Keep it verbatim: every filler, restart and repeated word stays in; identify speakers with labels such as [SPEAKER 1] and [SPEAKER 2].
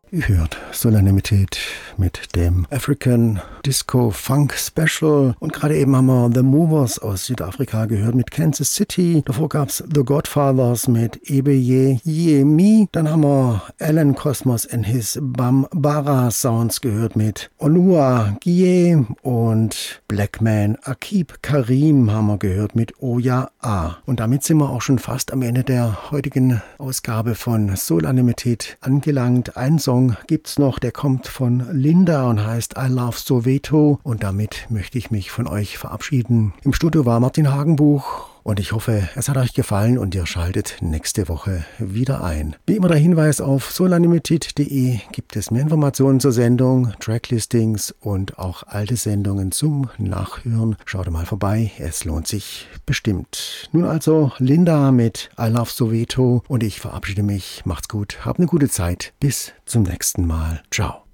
[SPEAKER 1] Ihr hört Solanimity mit dem African Disco Funk Special und gerade eben haben wir The Movers aus Südafrika gehört mit Kansas City. Davor gab's The Godfathers mit Ebeye Yemi. Dann haben wir Alan Cosmos and his Bambara Sounds gehört mit Onua Gie und Blackman Akib Karim haben wir gehört mit Oya A. Und damit sind wir auch schon fast am Ende der heutigen Ausgabe von Solanimity angelangt. Ein Song gibt's noch, der kommt von Linda und heißt I Love Soweto und damit möchte ich mich von euch verabschieden. Im Studio war Martin Hagenbuch und ich hoffe, es hat euch gefallen und ihr schaltet nächste Woche wieder ein. Wie immer der Hinweis auf solanimity punkt de gibt es mehr Informationen zur Sendung, Tracklistings und auch alte Sendungen zum Nachhören. Schaut mal vorbei, es lohnt sich bestimmt. Nun also Linda mit I Love Soweto und ich verabschiede mich. Macht's gut, habt eine gute Zeit. Bis zum nächsten Mal. Ciao.